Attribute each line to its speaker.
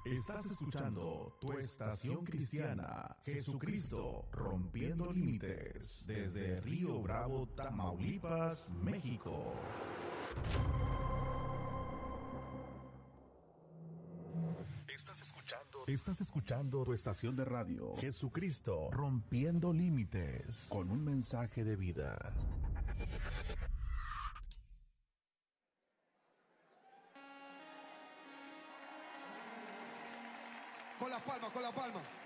Speaker 1: Estás escuchando tu estación cristiana, Jesucristo rompiendo límites, desde Río Bravo, Tamaulipas, México. Estás escuchando tu estación de radio, Jesucristo rompiendo límites, con un mensaje de vida.
Speaker 2: Con la palma, con la palma.